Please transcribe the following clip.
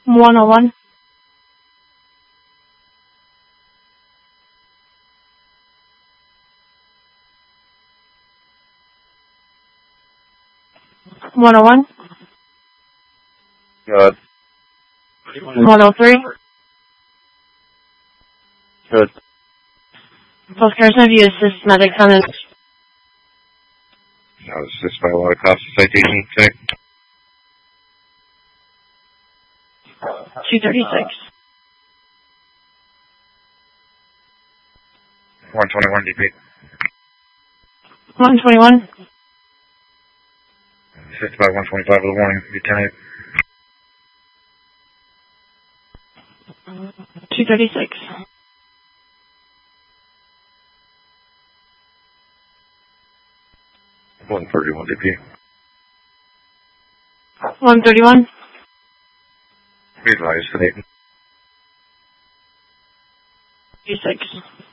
101. 101. Good. 103. Good. Both cars have used systematics on it. I was assisted by a lot of cops citation check. 236. 121 DP. 121. Assisted by 125 with a warning. Lieutenant. 236. 131 DP. 131. Be advised, Nathan. 36.